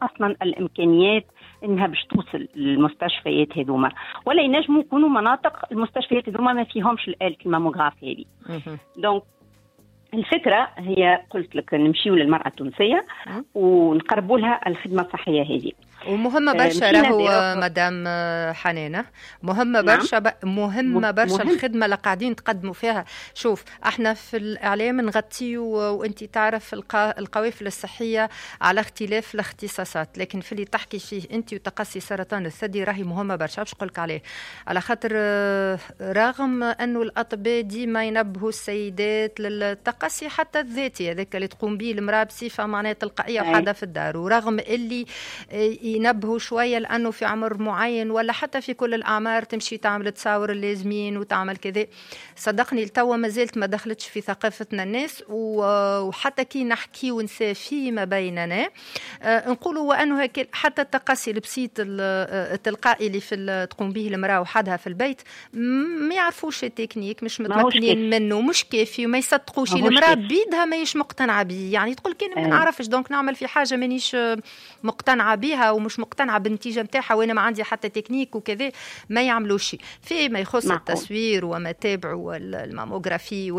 اصلا الامكانيات انها باش توصل للمستشفيات هذوما، ولا ينجموا يكونوا مناطق المستشفيات هذوما ما فيهمش الآلة الماموغراف هذه. دونك الفكرة هي قلت لك نمشيو للمرأة التونسية ونقربوا لها الخدمة الصحية هذه. ومهمة برشا راهو مدام حنانة، مهمة برشا. مهمة برشا الخدمة اللي قاعدين تقدموا فيها. شوف احنا في الإعلام نغطيو وانت تعرف القوافل الصحية على اختلاف الاختصاصات، لكن في اللي تحكي فيه انت وتقصي سرطان الثدي راهي مهمة برشا. باش نقولك عليه على خاطر رغم انه الأطباء ديما ينبهوا السيدات للتقصي حتى الذاتي هذاك اللي تقوم به المرأة بصفة معناها تلقائية وحادة في الدار، ورغم اللي ينبهوا شوية لأنه في عمر معين ولا حتى في كل الأعمار تمشي تعمل تصاور اللازمين وتعمل كذا، صدقني التوا ما زلت ما دخلتش في ثقافتنا الناس. وحتى كي نحكي ونسى فيما بيننا نقولوا وأنه حتى التقصي البسيط التلقائي اللي في تقوم به المرأة وحدها في البيت ما يعرفوش التكنيك، مش متمكنين منه، مش كافي وما يصدقوش. المرأة بيدها ماهيش مقتنعة به، يعني تقول كان ما نعرفش دونك نعمل في حاجة مانيش مقتنعة بها ومش مقتنعة بالنتيجة متاعها وانا ما عندي حتى تكنيك وكذا، ما يعملوش فيما يخص التصوير وما تابعوا الماموغرافي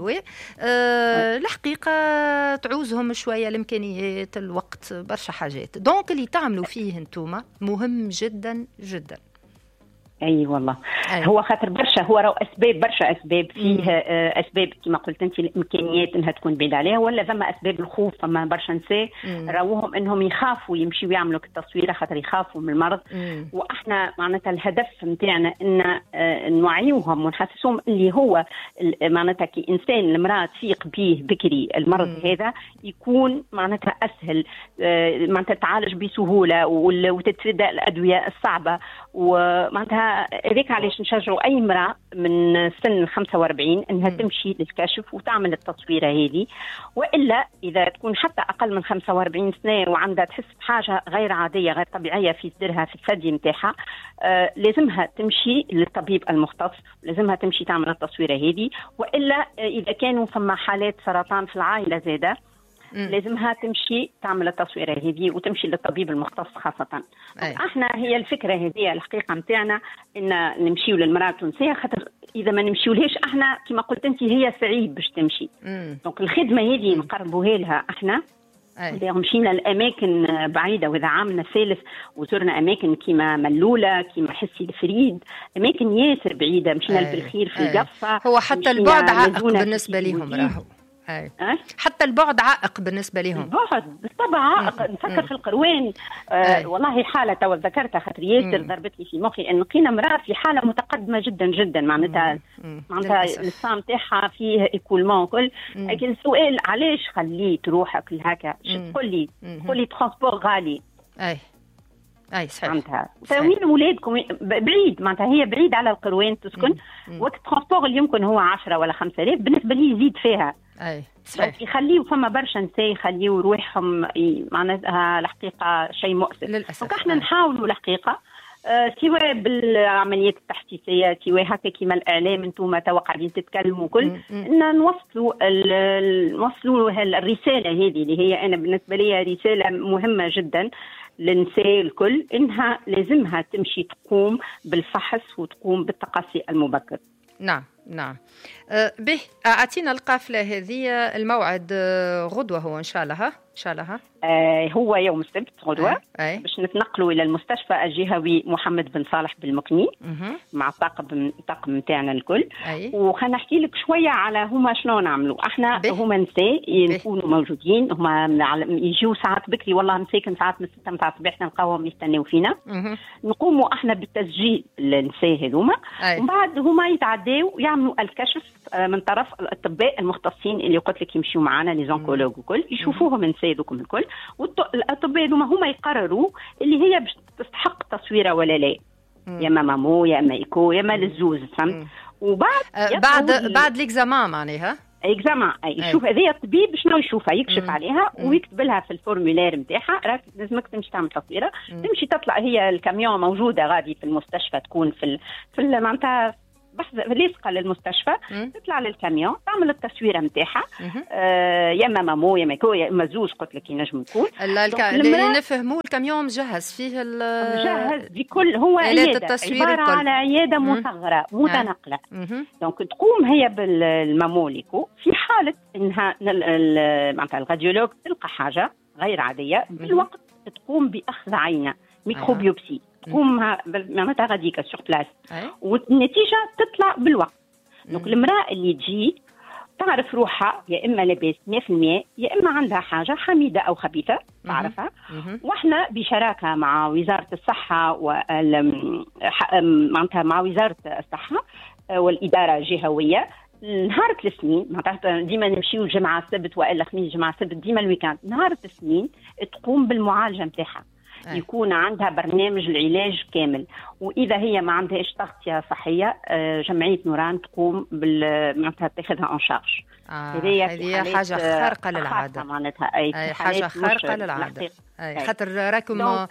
الحقيقة تعوزهم شوية الامكانيات الوقت برشا حاجات. دونك اللي تعملوا فيه انتوما مهم جدا جدا. اي والله. هو خاطر برشا هو راهو اسباب برشا اسباب فيه اسباب كما قلت انت الامكانيات انها تكون بعيده عليها، ولا ثم اسباب الخوف. فما برشا نساء راوهم انهم يخافوا يمشيوا يعملوا التصويره خاطر يخافوا من المرض. واحنا معناتها الهدف نتاعنا ان نوعيوهم ونحسسهم اللي هو معناتها كي انسان المراه تفيق به بكري المرض هذا يكون معناتها اسهل، معناتها تعالج بسهوله وتتفادى الادويه الصعبه. ومعناتها هذيك علاش نشجعوا اي امراه من سن 45 انها تمشي للكشف وتعمل التصويره هذه. والا اذا تكون حتى اقل من 45 سنه وعندها تحس بحاجه غير عاديه غير طبيعيه في صدرها في الثدي نتاعها، لازمها تمشي للطبيب المختص، لازمها تمشي تعمل التصويره هذه. والا اذا كانوا فما حالات سرطان في العائله زاده لازمها تمشي تعمل التصويره هذه وتمشي للطبيب المختص خاصه. احنا هي الفكره هذه الحقيقه نتاعنا ان نمشيو للمراه التونسيه، خاطر اذا ما نمشيولهاش احنا كما قلت انت هي صعيب باش تمشي. دونك الخدمه هذه نقربوها لها احنا. إذا مشينا لأماكن بعيدة وإذا عامنا ثالث وزرنا أماكن كما ملولة كما حسي الفريد، أماكن ياسر بعيدة، مشينا بالخير في القفة. هو حتى البعد عائق بالنسبة لهم راهو. حتى البعد عائق بالنسبة لهم. البعد بالطبع عائق. نفكر في القروان. والله حالة تو ذكرتها خاطر ياسر ضربت لي في مخي أن لقينا امرأة في حالة متقدمة جدا جدا، معناتها الصام تاعها فيه إيكولمون كل. لكن السؤال علاش خليت روحك لهكا؟ قولي ترانسبور غالي. اي صحيح. معناتها وين ولادكم بعيد، معناتها هي بعيد على القروان تسكن. وقت ترانسبور اللي يمكن هو 10 ولا 5000 بالنسبة لي يزيد فيها. اي صحيح. يخليوا فما برشا نساء يخليوا روحهم معناتها الحقيقه شيء مؤسف للاسف. احنا نحاولوا الحقيقه سواء بالعمليات التحسيسيه سواء هكا كيما الاعلام انتم توا قاعدين تتكلموا كل ان نوصلوا الرساله هذه اللي هي انا بالنسبه لي رساله مهمه جدا للنساء الكل، انها لازمها تمشي تقوم بالفحص وتقوم بالتقصي المبكر. نعم. به أعطينا القافلة هذه الموعد غدوة هو إن شاء الله هو يوم السبت غدوة باش نتنقلوا إلى المستشفى الجهوي محمد بن صالح بالمكني مع الطاقم متاعنا الكل. وخلنا نحكي لك شوية على هما شنو نعملوا. احنا هما نساء يكونوا موجودين، هما يجيوا ساعات بكري، والله مساكن ساعات من 6 متاع الصباح نلقاوهم يستناو فينا. نقوموا احنا بالتسجيل النساء هذوما، ومن بعد هما يتعداو يعملوا الكشف من طرف الأطباء المختصين اللي قلت لك يمشوا معنا لي زونكولوج وكل، يشوفوهم نساعدكم الكل. والأطباء هما يقرروا اللي هي باش تستحق تصويره ولا لا، يا مامو يا اما ايكو يا اما للزوز، فهمت؟ وبعد بعد ليكزامان معناها اكزامان يشوف هذه الطبيب شنو يشوفها، يكشف عليها ويكتب لها في الفورمولير نتاعها راك لازمك تمشي تعمل تصويره. تمشي تطلع هي الكاميون موجوده غادي في المستشفى، تكون في معناتها لاصقه للمستشفى، تطلع للكاميون تعمل التصويره نتاعها، يا اما مامو يا ماكو يا اما زوج قلت لك ينجم يكون. اللي نفهموا الكاميون مجهز فيه مجهز بكل، هو عياده عباره على عياده مصغره متنقله. دونك تقوم هي بالماموليكو في حاله انها معناتها الراديولوج تلقى حاجه غير عاديه بالوقت تقوم باخذ عينه ميكروبيوبسي، تقوم معناتها غاديكا سور بلاس، والنتيجه تطلع بالوقت. دونك المراه اللي تجي تعرف روحها يا اما لاباس 100% يا اما عندها حاجه حميده او خبيثه تعرفها. واحنا بشراكه مع وزاره الصحه معناتها مع وزاره الصحه والاداره الجهويه، نهار الاثنين معناتها ديما نمشيو الجمعه السبت والا خميس جمعه السبت ديما الويكاند، نهار الاثنين تقوم بالمعالجه نتاعها، يكون عندها برنامج العلاج كامل. واذا هي ما عندهاش تغطيه صحيه جمعيه نوران تقوم معناتها تاخذها اون شارج. هذه حاجه خارقه للعاده معناتها اي حاجه خارقه للعاده. خاطر راكم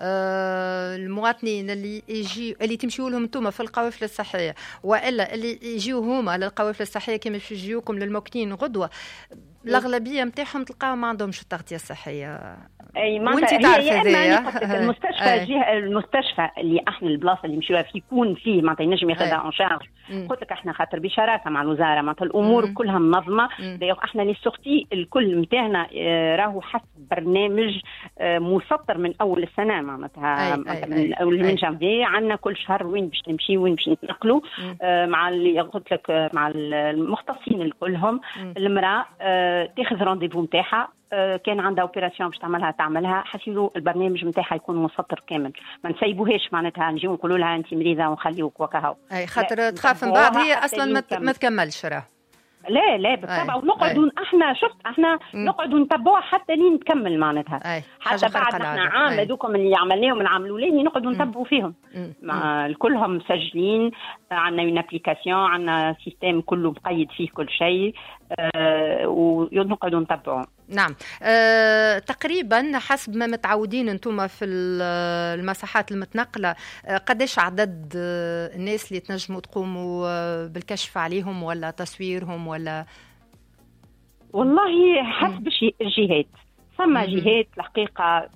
المواطنين اللي تمشيوا لهم انتم في القوافل الصحيه والا اللي يجيو هما للقوافل الصحيه كما يجيوكم للموكلين غدوه، الاغلبيه نتاعهم تلقاهم ما عندهمش التغطيه الصحيه. اي وانت تعرف هذايا المستشفى اللي احنا البلاصه اللي نمشيوها فيه يكون فيه معناتها ينجم ياخذها اون شارج. قلت لك احنا خاطر بشراكه مع الوزاره معناتها الامور كلها منظمه. احنا لي سورتي الكل نتاعنا راهو حسب برنامج مسطر من اول السنه معناتها من اول من جانفي عندنا كل شهر وين باش نمشي وين باش نتنقلوا مع اللي قلت لك مع المختصين الكلهم. المراه تاخذ رونديفو نتاعها، كان عندها اوبيراسيون باش تعملها حسيلو البرنامج نتاعها يكون مسطر كامل، ما نسيبوهاش معناتها نجيو نقولوا لها انت مريضه ونخليوك وكهو. اي خاطر تخاف من بعد هي اصلا ما تكملش راه. لا بالطبع، ونقعدوا احنا نقعدوا نتبعوها حتى لين تكمل معناتها. حتى بعد احنا عام هذوكم اللي عملناهم العام الاولاني نقعدوا نتبعوا فيهم مع كلهم مسجلين، عندنا اون ابليكاسيون، عندنا سيستم كله مقيد فيه كل شيء ونقعدوا نتبعوهم. نعم. تقريبا حسب ما متعودين انتم في المساحات المتنقله، قداش عدد الناس اللي تنجموا تقوموا بالكشف عليهم ولا تصويرهم ولا؟ والله حسب الجهات، ثم جهات الحقيقه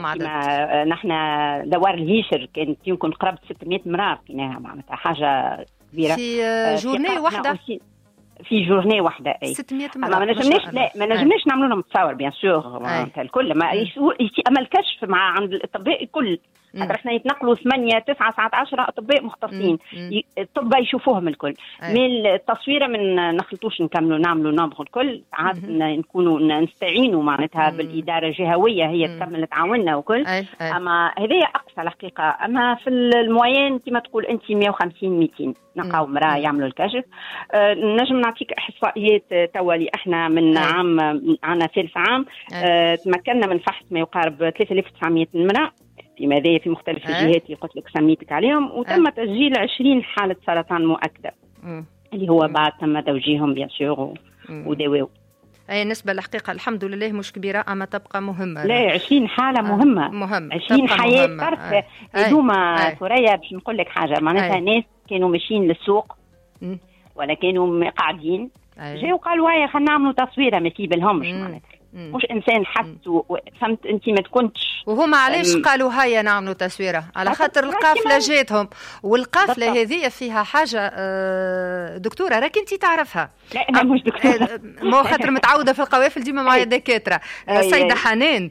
نحن دوار الهيشر كانت يمكن قرابه 600 مراه فيناها معناتها حاجه كبيره في جورني واحده. في جورني واحده 600 مرة. ما نجمناش نعملوا لهم تصاور بيان سور الكل، ما اما الكشف مع عند الاطباء الكل. احنا يتنقلوا 8 9 ساعات 10 اطباء مختصين الطب يشوفوهم الكل. من التصويره من نخلطوش نعملوا نومبر الكل، عاد نكونوا نستعينوا معناتها بالاداره الجهويه هي تكمل تعاوننا وكل. اما هذه اقصى الحقيقه. اما في الموين كما تقول انت 150 200 نلقاو مراه يعملوا الكشف. نجم نعطيك احصائيات توالي. احنا من عام عندنا ثالث عام تمكنا من فحص ما يقارب 3900 امراه في مختلف الجهات اللي قلت لك سميتك عليهم، وتم تسجيل 20 حالة سرطان مؤكدة اللي هو بعد تم توجيههم بيان سور ودواو. أي نسبة الحقيقة الحمد لله مش كبيرة أما تبقى مهمة. لا 20 حالة مهمة 20 حياة طرف هذوما. ثريا باش نقول لك حاجة معناتها ناس كانوا ماشيين للسوق ولا كانوا قاعدين جاوا قالوا هيا خلينا نعملوا تصويرة ما يسيبلهمش معناتها مش انسان حس فهمت انت ما تكونش. وهما علاش قالوا هيا نعملوا تصويره؟ على خاطر القافله جاتهم، والقافله هذه فيها حاجه دكتوره راك انت تعرفها. لا مش دكتوره مو خاطر متعوده في القوافل ديما مع الدكاتره. سيده حنان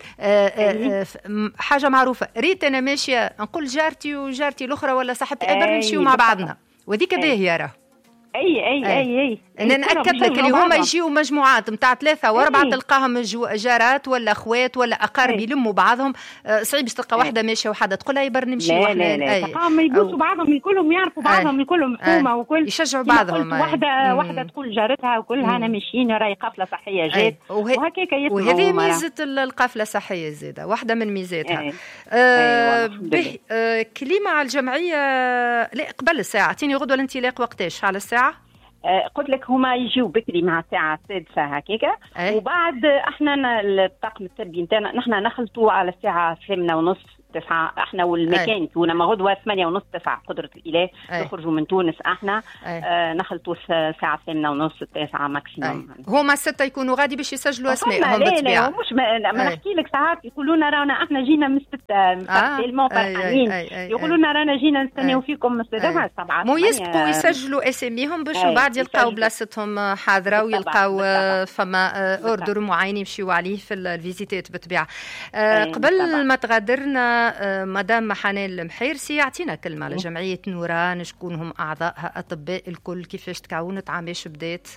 حاجه معروفه، ريت انا ماشيه نقول جارتي وجارتي الاخرى ولا صاحبتي قدر نمشيو مع بعضنا وذيك باهيه راه. اي انا ناكد لك اللي هما يجيو مجموعات نتاع 3 و4 تلقاهم جارات ولا اخوات ولا اقارب يلموا بعضهم. صعيب باش تلقى واحده ماشيه وحده تقول لها برا نمشي وحنا. لا تلقاهم يبوسوا بعضهم الكلهم يعرفوا بعضهم الكلهم حكومه وكل يشجعوا بعضهم. واحده تقول جارتها وكلها انا ماشيين راهي قافله صحيه جات وهكاك يسمعوا. وهذه ميزه القافله الصحيه زاده، واحده من ميزاتها. كلمه على الجمعيه. لا قبل الساعه اعطيني غدوه الانطلاق وقتاش على الساعه؟ قلت لك هما يجيو بكري مع الساعة 6 هكاكا. وبعد احنا الطاقم الطبي نتاعنا نحن نخلطوا على الساعة 8:30 9 احنا والمكان كنا غدوه 8:30 9 قدره الاله يخرجوا من تونس. احنا نخلطوا الساعه 8:30 9 ماكسيموم. هما 6 يكونوا غادي باش يسجلوا اسمائهم بالطبيعه. لا مش ما نحكي لك ساعات يقولوا لنا رانا احنا جينا من 6 تيلمون فرحانين، يقولوا لنا رانا جينا نستناو فيكم من 6 7 مو يسبقوا يسجلوا اسميهم باش من بعد يلقاو بلاصتهم حاضره ويلقاو فما اوردر معين يمشيوا عليه في الفيزيتات بالطبيعه. قبل ما تغادرنا مدام حنان المحيرسي اعطينا كلمه على جمعيه نوران، شكون هم اعضائها، اطباء الكل، كيفاش تكونت، عاماش بدات؟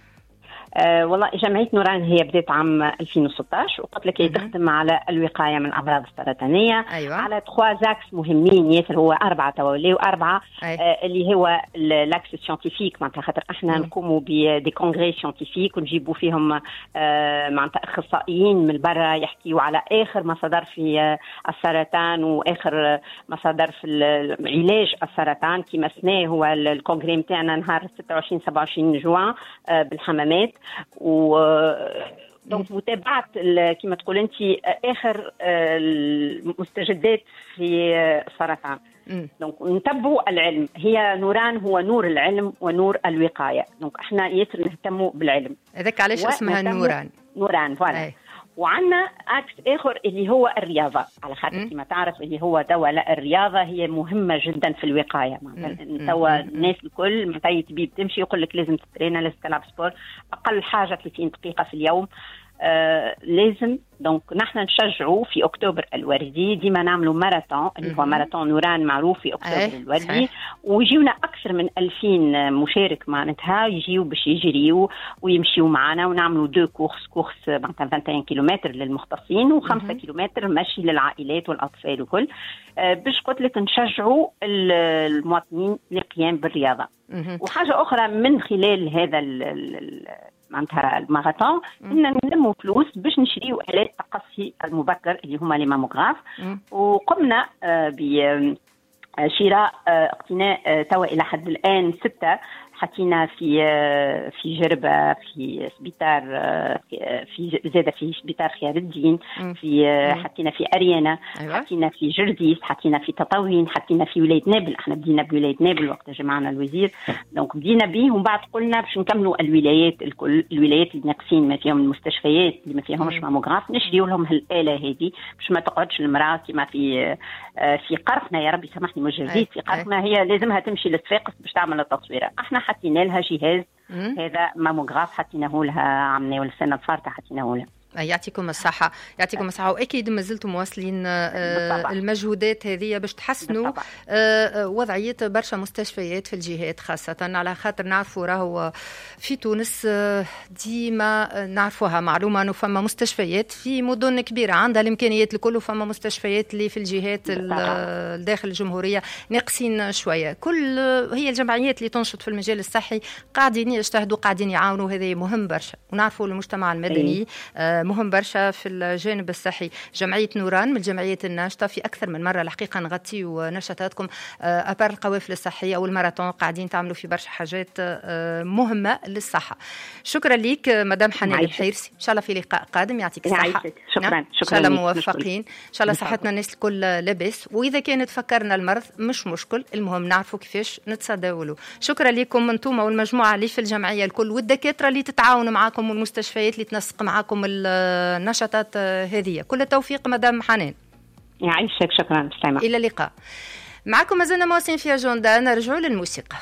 والله جمعية نوران هي بدأت عام 2016 وقلت لك هي تخدم على الوقاية من الأمراض السرطانية. على 3 زاكس مهمين ياسر، هو 4 تولي و4 اللي هو لاكس سيانتيفيك، معناتها خاطر احنا نقوموا بدي كونغري سيانتيفيك ونجيبوا فيهم معناتها اخصائيين من برا يحكيوا على اخر ما صدر في السرطان واخر ما صدر في علاج السرطان. كما سنة هو الكونغري نتاعنا نهار 26 27 جوان بالحمامات، و دونك متابعه كما تقول انت اخر المستجدات في السرطان. دونك نتبعوا العلم. هي نوران هو نور العلم ونور الوقايه. دونك احنا ياسر نهتموا بالعلم. هذاك علاش اسمها نوران فوالا. وعندنا عكس آخر اللي هو الرياضة، على خاطر كما تعرف اللي هو دواء الرياضة هي مهمة جدا في الوقاية. توا الناس الكل متى تبي تمشي يقول لك لازم تترينا، لازم تلعب سبور أقل حاجة 30 دقيقة في اليوم. لازم. دونك نحن نشجعوا في أكتوبر الوردي ديما نعملوا ماراثون اللي هو ماراثون نوران معروف في أكتوبر الوردي، ويجيونا أكثر من 2000 مشارك معناتها يجيوا باش يجريوا ويمشيوا معنا، ونعملوا 2 كورس معناتها 21 كيلومتر للمختصين و5 كيلومتر مشي للعائلات والأطفال وكل، باش قلت لك نشجعوا المواطنين للقيام بالرياضة. وحاجة أخرى من خلال هذا معناتها الماراثون إننا نلموا فلوس باش نشريوا آلات التقصي المبكر اللي هما لي ماموغراف، وقمنا بشراء اقتناء توا إلى حد الآن 6. حكينا في جربة، في سبيطار، في زادة في سبيطار خيار الدين، في حكينا في أريانا، حكينا في جرديس، حكينا في تطاوين، حكينا في ولاية نابل. احنا بدينا بولاية نابل وقت جمعنا الوزير، دونك بدينا به ومن بعد قلنا باش نكملوا الولايات الكل، الولايات اللي ناقصين ما فيهم المستشفيات اللي ما فيهمش ماموغراف نشريوا لهم هالآلة هذه باش ما تقعدش المرأة كما في قرقنا، يا ربي سامحني مجرديس، في قرقنا هي لازمها تمشي للصفاقس باش تعمل التصويرة. احنا حطينا لها جهاز هذا ماموغراف، حطيناه لها عملناه السنه الفارطه، حطيناه لها. يعطيكم الصحة، يعطيكم الصحة. وأكيد ما زلتم مواصلين المجهودات هذه باش تحسنوا وضعية برشا مستشفيات في الجهات، خاصة على خاطر نعرفوا راهو في تونس ديما نعرفوها معلومة أنه فما مستشفيات في مدن كبيرة عندها الإمكانيات الكل، وفما مستشفيات اللي في الجهات داخل الجمهورية ناقصين شوية. كل هي الجمعيات اللي تنشط في المجال الصحي قاعدين يجتهدوا، قاعدين يعاونوا، هذا مهم برشا. ونعرفوا المجتمع المدني مهم برشا في الجانب الصحي. جمعية نوران من الجمعيات الناشطة، في أكثر من مرة الحقيقة نغطيوا نشاطاتكم أبار القوافل الصحية والماراثون، قاعدين تعملوا في برشا حاجات مهمة للصحة. شكرا لك مدام حنان المحيرسي، إن شاء الله في لقاء قادم. يعطيك الصحة. شكرا. إن شاء الله موفقين، إن شاء الله صحتنا الناس الكل لاباس، وإذا كانت فكرنا المرض مش مشكل، المهم نعرفوا كيفاش نتصدوا له. شكرا لكم انتم والمجموعة اللي في الجمعية الكل، والدكاترة اللي تتعاون معاكم، والمستشفيات اللي تنسق معاكم النشاطات هذه. كل التوفيق مدام حنان. يعيشك. شكرا. سلامة. إلى اللقاء. معكم مازلنا مواصلين في أجندة، نرجعوا للموسيقى.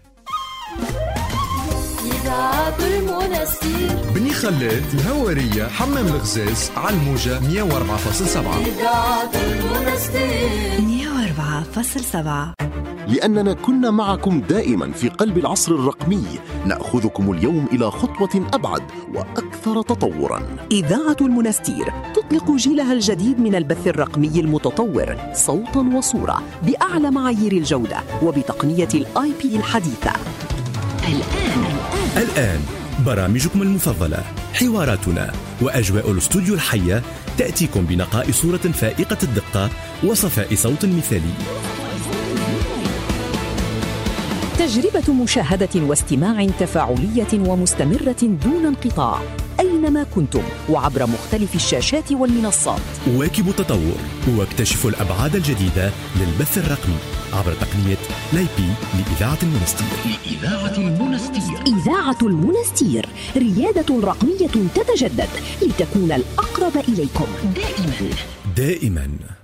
إذاعة المنستير، بني خلاد، الهوارية، حمام الغزاز، على الموجة 104.7. إذاعة المنستير 104.7. لأننا كنا معكم دائما في قلب العصر الرقمي، نأخذكم اليوم إلى خطوة أبعد وأكثر تطورا. إذاعة المنستير تطلق جيلها الجديد من البث الرقمي المتطور، صوتا وصورة بأعلى معايير الجودة وبتقنية الIP الحديثة. الآن برامجكم المفضلة، حواراتنا وأجواء الاستوديو الحية تأتيكم بنقاء صورة فائقة الدقة وصفاء صوت مثالي. تجربة مشاهدة واستماع تفاعلية ومستمرة دون انقطاع، أي أينما كنتم وعبر مختلف الشاشات والمنصات. واكبوا التطور واكتشفوا الأبعاد الجديدة للبث الرقمي عبر تقنية لايبي لإذاعة المنستير. إذاعة المنستير، ريادة رقمية تتجدد لتكون الأقرب إليكم دائما.